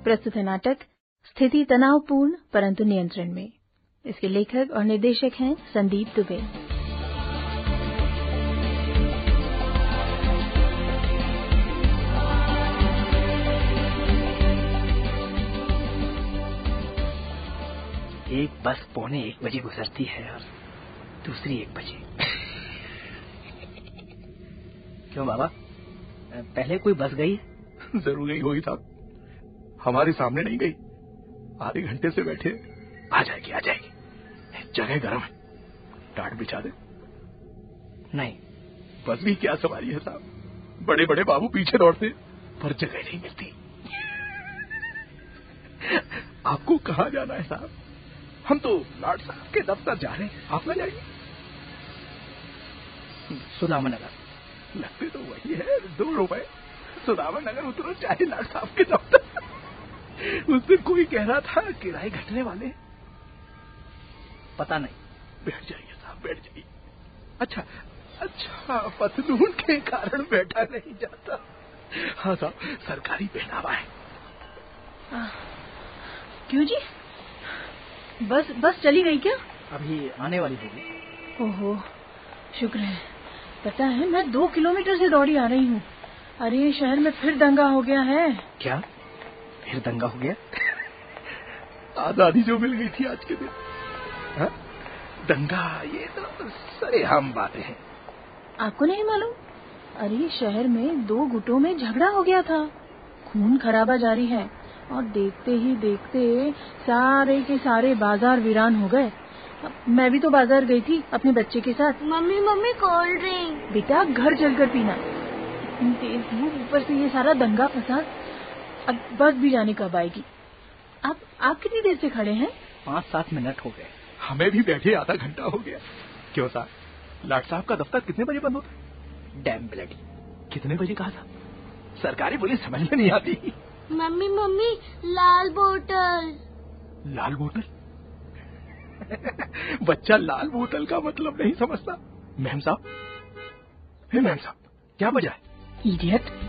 प्रस्तुत है नाटक स्थिति तनावपूर्ण परंतु नियंत्रण में। इसके लेखक और निर्देशक हैं संदीप दुबे। एक बस 1:45 गुजरती है और दूसरी 1 बजे। क्यों बाबा, पहले कोई बस गई? जरूर गई होगी साहब, हमारे सामने नहीं गई। आधे घंटे से बैठे। आ जाएगी आ जाएगी, जगह गर्म है, टाट बिछा दे। नहीं, बस भी क्या सवारी है साहब, बड़े बड़े बाबू पीछे दौड़ते पर जगह नहीं मिलती। आपको कहाँ जाना है साहब? हम तो लाट साहब के दफ्तर जा रहे हैं, आप ना जाइए। सुदामा नगर लगते तो वही है, 2 रुपए। सुदामा नगर उतरो चाहे लाट साहब के दफ्तर। उस दिन कोई कह रहा था किराए घटने वाले। पता नहीं। बैठ जाइए साहब, बैठ जाइए। अच्छा, पतलून के कारण बैठा नहीं जाता। हाँ साहब, सरकारी पहनावा है। क्यों जी, बस चली गई क्या? अभी आने वाली होगी। ओहो, शुक्र है। पता है, मैं 2 किलोमीटर से दौड़ी आ रही हूँ। अरे शहर में फिर दंगा हो गया है। क्या फिर दंगा हो गया? आजादी जो मिल गई थी आज के दिन। हा? दंगा, ये तो सरेआम बातें हैं। आपको नहीं मालूम? अरे शहर में 2 गुटों में झगड़ा हो गया था। खून खराबा जारी है और देखते ही देखते सारे के सारे बाजार वीरान हो गए। मैं भी तो बाजार गई थी अपने बच्चे के साथ। Mummy cold drink. बेटा, घर चलकर पीना। इतनी तेज धूप, ऊपर से ये सारा दंगा फसाद। अब बस भी जाने कब आएगी? आप कितनी देर से खड़े हैं? 5-7 मिनट हो गए। हमें भी बैठे आधा घंटा हो गया। क्यों साहब, लाट साहब का दफ्तर कितने बजे बंद होता है? Dam bloody. कितने बजे कहा था? सरकारी पुलिस समझ में नहीं आती। मम्मी लाल बोतल। लाल बोतल? बच्चा लाल बोतल का मतलब नहीं समझता। मैम साहब, क्या वजह है? इडियट।